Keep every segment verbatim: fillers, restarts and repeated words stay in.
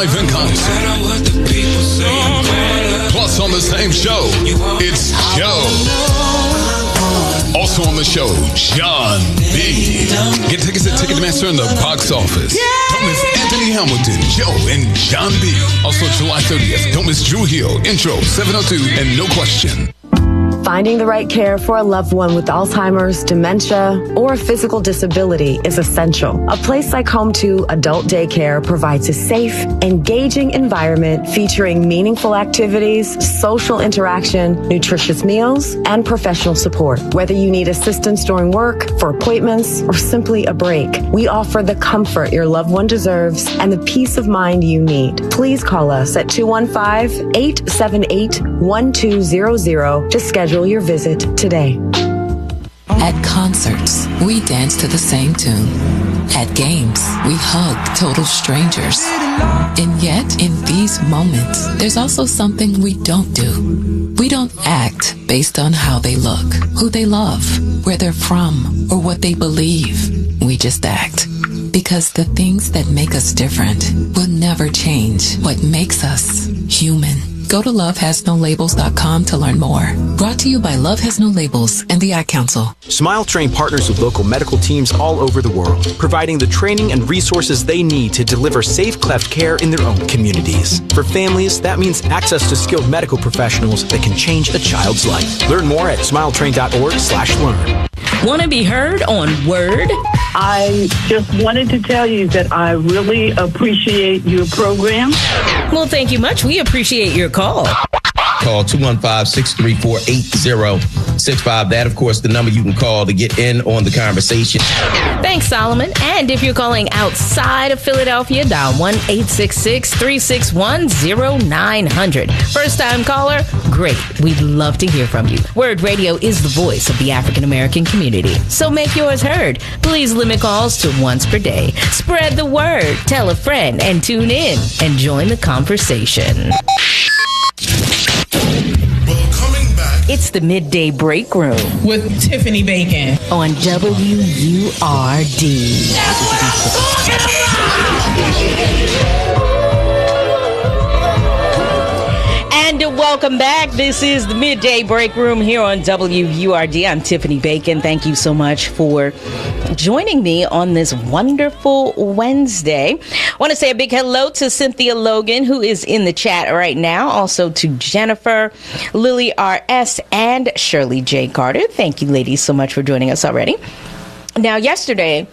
live in concert. Plus on the same show, it's Joe. Also on the show, John B. Get tickets at Ticketmaster in the box office. Don't miss Anthony Hamilton, Joe, and John B. Also July thirtieth, don't miss Drew Hill, Intro, seven oh two, and No Question. Finding the right care for a loved one with Alzheimer's, dementia, or a physical disability is essential. A place like Home two Adult Daycare provides a safe, engaging environment featuring meaningful activities, social interaction, nutritious meals, and professional support. Whether you need assistance during work, for appointments, or simply a break, we offer the comfort your loved one deserves and the peace of mind you need. Please call us at two one five, eight seven eight, one two zero zero to schedule your visit today. At concerts, we dance to the same tune. At games, we hug total strangers. And yet, in these moments, there's also something we don't do. We don't act based on how they look, who they love, where they're from, or what they believe. We just act. Because the things that make us different will never change what makes us human. Go to love has no labels dot com to learn more. Brought to you by Love Has No Labels and the Ad Council. Smile Train partners with local medical teams all over the world, providing the training and resources they need to deliver safe cleft care in their own communities. For families, that means access to skilled medical professionals that can change a child's life. Learn more at smile train dot org slash learn. Want to be heard on Word? I just wanted to tell you that I really appreciate your program. Well, thank you much. We appreciate your call. Call two one five, six three four, eight zero six five. That, of course, the number you can call to get in on the conversation. Thanks, Solomon. And if you're calling outside of Philadelphia, dial one eight six six, three six one, zero nine zero zero. First-time caller? Great. We'd love to hear from you. Word Radio is the voice of the African-American community. So make yours heard. Please limit calls to once per day. Spread the word. Tell a friend and tune in and join the conversation. It's the Midday Break Room with Tiffany Bacon on W U R D. And welcome back. This is the Midday Break Room here on W U R D. I'm Tiffany Bacon. Thank you so much for joining me on this wonderful Wednesday. I want to say a big hello to Cynthia Logan, who is in the chat right now. Also to Jennifer, Lily R S, and Shirley J. Carter. Thank you, ladies, so much for joining us already. Now, yesterday,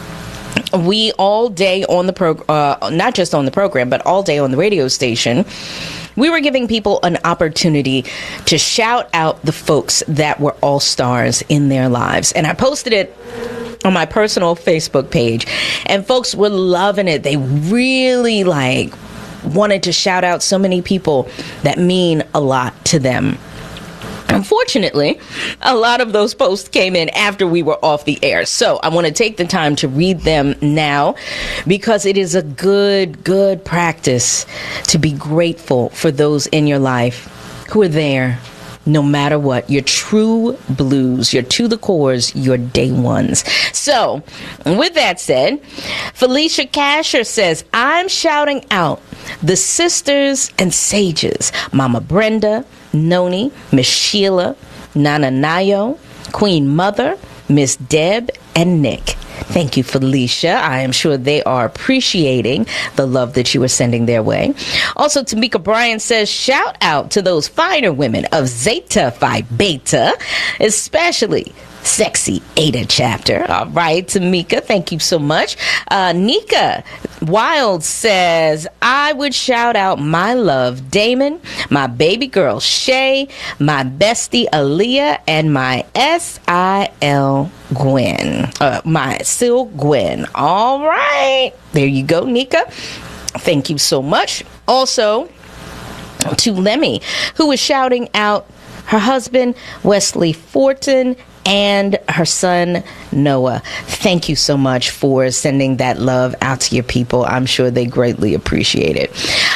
we all day on the program, uh, not just on the program, but all day on the radio station, we were giving people an opportunity to shout out the folks that were all stars in their lives. And I posted it on my personal Facebook page, and folks were loving it. They really like wanted to shout out so many people that mean a lot to them. Unfortunately, a lot of those posts came in after we were off the air. So I want to take the time to read them now because it is a good, good practice to be grateful for those in your life who are there no matter what. Your true blues, your to the cores, your day ones. So with that said, Felicia Casher says, I'm shouting out the sisters and sages, Mama Brenda, Noni, Miss Sheila, Nana Nayo, Queen Mother, Miss Deb, and Nick. Thank you, Felicia. I am sure they are appreciating the love that you are sending their way. Also, Tamika Bryan says, shout out to those finer women of Zeta Phi Beta, especially Sexy Ada chapter. All right, Tamika, thank you so much. Uh, Nika Wild says, I would shout out my love, Damon, my baby girl, Shay, my bestie, Aaliyah, and my S I L Gwen. Uh, my Sil Gwen. All right. There you go, Nika. Thank you so much. Also, to Lemmy, who was shouting out her husband, Wesley Fortin, and her son, Noah. Thank you so much for sending that love out to your people. I'm sure they greatly appreciate it.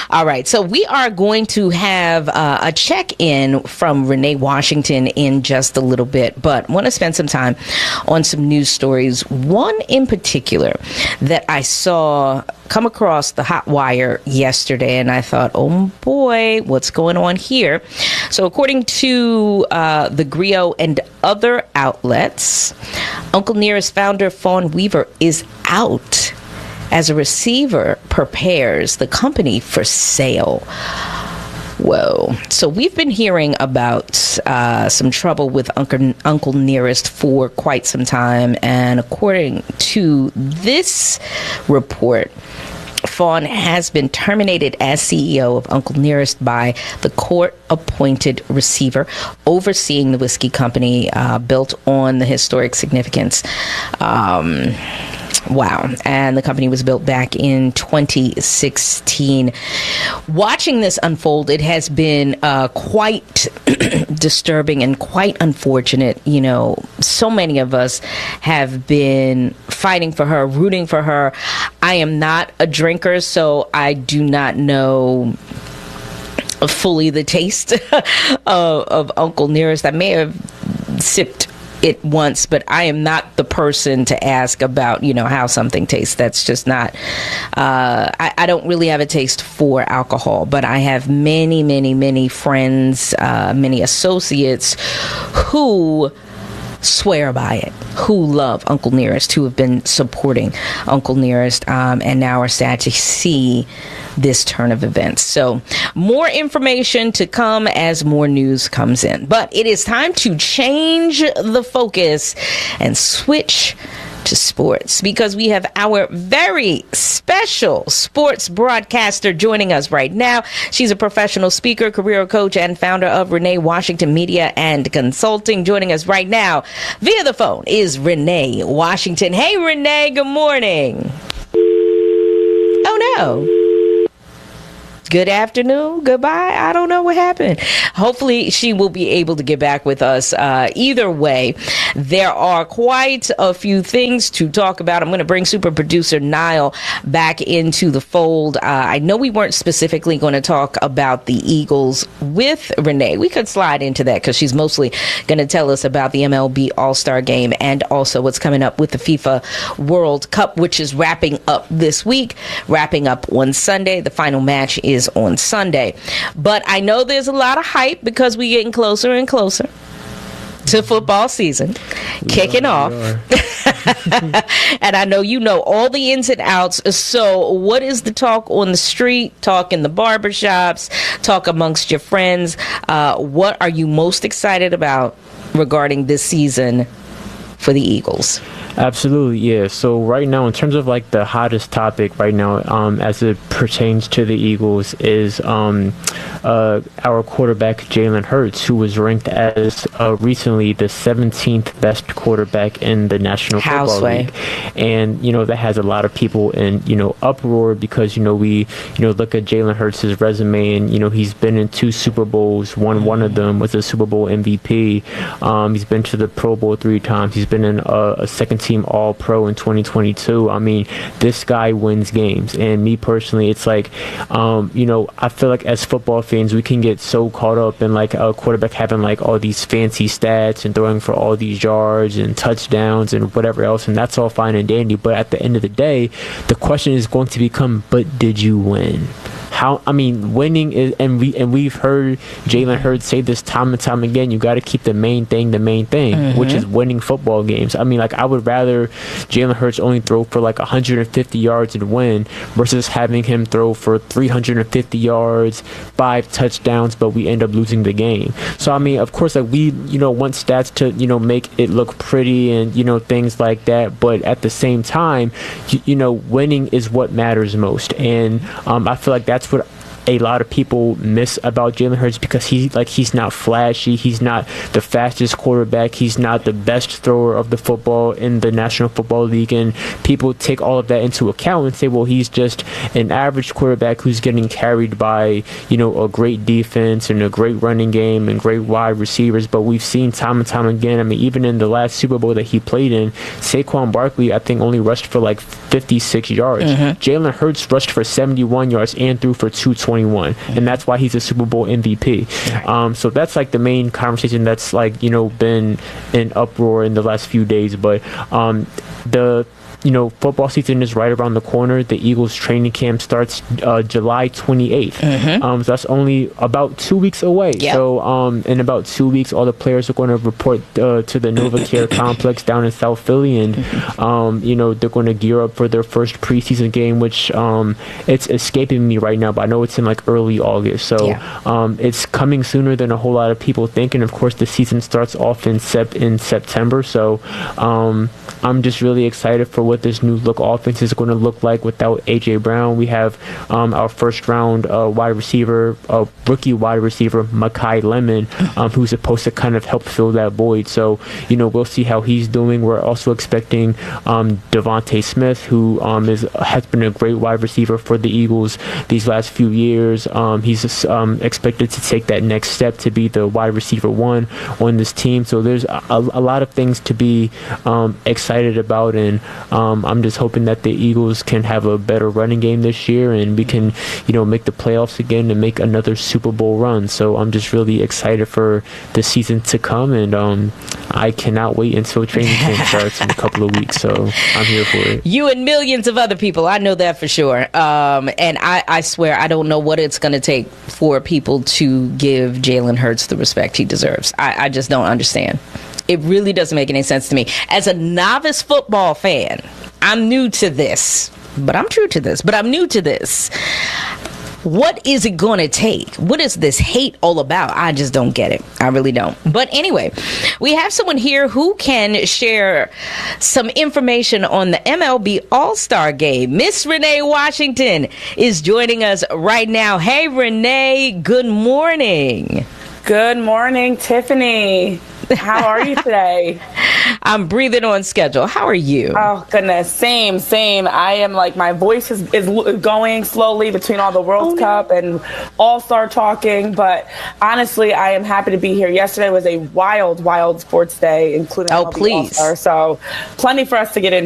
All right. So we are going to have uh, a check-in from Renee Washington in just a little bit, but want to spend some time on some news stories. One in particular that I saw come across the hot wire yesterday, and I thought, oh boy, what's going on here? So according to uh, the Griot and other outlets, Uncle Nearest founder Fawn Weaver is out as a receiver prepares the company for sale. Whoa. So we've been hearing about uh, some trouble with Uncle, Uncle Nearest for quite some time. And according to this report, Fawn has been terminated as C E O of Uncle Nearest by the court-appointed receiver overseeing the whiskey company uh, built on the historic significance. Um... Wow. And the company was built back in twenty sixteen. Watching this unfold, it has been uh, quite disturbing and quite unfortunate. You know, so many of us have been fighting for her, rooting for her. I am not a drinker, so I do not know fully the taste of, of Uncle Nearest. I may have sipped it once, but I am not the person to ask about, you know, how something tastes. That's just not, uh, I, I don't really have a taste for alcohol, but I have many, many, many friends, uh, many associates who swear by it, who love Uncle Nearest, who have been supporting Uncle Nearest, um, and now are sad to see this turn of events. So more information to come as more news comes in. But it is time to change the focus and switch to sports, because we have our very special sports broadcaster joining us right now. She's a professional speaker, career coach, and founder of Renee Washington Media and Consulting. Joining us right now via the phone is Renee Washington. Hey, Renee, good morning. Oh, no. Good afternoon. Goodbye. I don't know what happened. Hopefully she will be able to get back with us. Uh, either way, there are quite a few things to talk about. I'm going to bring super producer Niall back into the fold. Uh, I know we weren't specifically going to talk about the Eagles with Renee. We could slide into that because she's mostly going to tell us about the M L B All-Star Game and also what's coming up with the FIFA World Cup, which is wrapping up this week, wrapping up on Sunday. The final match is on Sunday. But I know there's a lot of hype because we're getting closer and closer to football season kicking off. And I know you know all the ins and outs. So what is the talk on the street, talk in the barbershops, talk amongst your friends? Uh, what are you most excited about regarding this season for the Eagles? Absolutely, yeah. So right now, in terms of like the hottest topic right now, um, as it pertains to the Eagles, is um, uh, our quarterback Jalen Hurts, who was ranked as uh, recently the seventeenth best quarterback in the National Football Houseway. League, and you know that has a lot of people in you know uproar because you know we you know look at Jalen Hurts' resume, and you know he's been in two Super Bowls. Won one of them, was a Super Bowl M V P. Um, he's been to the Pro Bowl three times. He's been in a, a second team All-Pro in twenty twenty-two. I mean, this guy wins games. And me personally, it's like, um, you know, I feel like as football fans, we can get so caught up in like a quarterback having like all these fancy stats and throwing for all these yards and touchdowns and whatever else. And that's all fine and dandy. But at the end of the day, the question is going to become, but did you win? How, I mean, winning is, and we and we've heard Jalen Hurts say this time and time again. You got to keep the main thing the main thing, mm-hmm. which is winning football games. I mean, like I would rather Jalen Hurts only throw for like one hundred fifty yards and win versus having him throw for three hundred fifty yards, five touchdowns, but we end up losing the game. So I mean, of course, like we you know want stats to you know make it look pretty and you know things like that, but at the same time, you, you know, winning is what matters most, and um, I feel like that's what a lot of people miss about Jalen Hurts because he like he's not flashy, he's not the fastest quarterback, he's not the best thrower of the football in the National Football League, and people take all of that into account and say, well, he's just an average quarterback who's getting carried by you know a great defense and a great running game and great wide receivers. But we've seen time and time again, I mean, even in the last Super Bowl that he played in, Saquon Barkley I think only rushed for like fifty-six yards. Mm-hmm. Jalen Hurts rushed for seventy-one yards and threw for two twenty. twenty-one, and that's why he's a Super Bowl M V P. Um, so that's like the main conversation that's like, you know, been in uproar in the last few days. But um, the you know, football season is right around the corner. The Eagles training camp starts uh, July twenty-eighth. Mm-hmm. Um, so that's only about two weeks away. Yep. So um, in about two weeks, all the players are going to report uh, to the NovaCare complex down in South Philly, and mm-hmm. um, you know, they're going to gear up for their first preseason game, which um, it's escaping me right now, but I know it's in like early August. So yeah. um, it's coming sooner than a whole lot of people think. And of course, the season starts off in sep- in September. So um, I'm just really excited for what this new look offense is going to look like without A J Brown. We have um, our first round uh, wide receiver, uh, rookie wide receiver, Makai Lemon, um, who's supposed to kind of help fill that void. So, you know, we'll see how he's doing. We're also expecting um, Devontae Smith, who um, is has been a great wide receiver for the Eagles these last few years. Um, he's um, expected to take that next step to be the wide receiver one on this team. So there's a, a lot of things to be um, excited about, and um, I'm just hoping that the Eagles can have a better running game this year, and we can, you know, make the playoffs again and make another Super Bowl run. So I'm just really excited for the season to come, and um, I cannot wait until training camp starts in a couple of weeks. So I'm here for it. You and millions of other people, I know that for sure. Um, and I, I swear, I don't know what it's going to take for people to give Jalen Hurts the respect he deserves. I, I just don't understand. It really doesn't make any sense to me. As a novice football fan, I'm new to this, but I'm true to this, but I'm new to this. What is it going to take? What is this hate all about? I just don't get it. I really don't. But anyway, we have someone here who can share some information on the M L B All-Star Game. Miss Renee Washington is joining us right now. Hey, Renee, good morning. Good morning, Tiffany. How are you today? I'm breathing on schedule. How are you? Oh, goodness. Same, same. I am like, my voice is, is going slowly between all the World oh, Cup no. and All-Star talking. But honestly, I am happy to be here. Yesterday was a wild, wild sports day, including oh, please. All-Star. So plenty for us to get into.